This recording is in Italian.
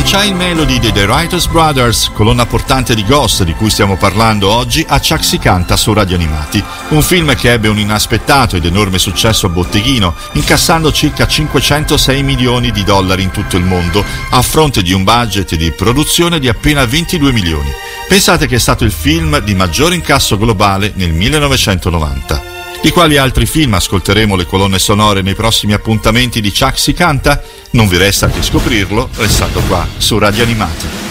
Unchained Melody dei The Writers Brothers, colonna portante di Ghost di cui stiamo parlando oggi, a Chuck Si Canta su Radio Animati. Un film che ebbe un inaspettato ed enorme successo a botteghino, incassando circa 506 milioni di dollari in tutto il mondo, a fronte di un budget di produzione di appena 22 milioni. Pensate che è stato il film di maggior incasso globale nel 1990. Di quali altri film ascolteremo le colonne sonore nei prossimi appuntamenti di Chuck Si Canta? Non vi resta che scoprirlo, restando qua su Radio Animati.